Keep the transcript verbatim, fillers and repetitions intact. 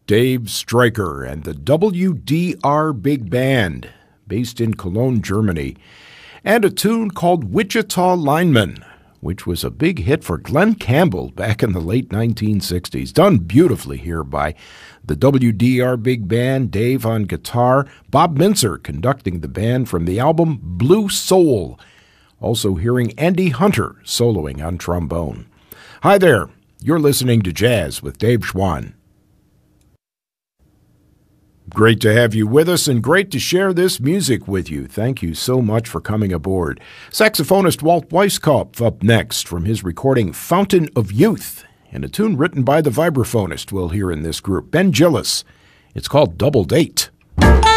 Dave Stryker and the W D R Big Band, based in Cologne, Germany, and a tune called Wichita Lineman, which was a big hit for Glenn Campbell back in the late nineteen sixties. Done beautifully here by the W D R Big Band, Dave on guitar, Bob Mincer conducting the band from the album Blue Soul. Also hearing Andy Hunter soloing on trombone. Hi there, you're listening to Jazz with Dave Schwann. Great to have you with us and great to share this music with you. Thank you so much for coming aboard. Saxophonist Walt Weiskopf up next from his recording Fountain of Youth, and a tune written by the vibraphonist we'll hear in this group, Ben Gillis. It's called Double Date.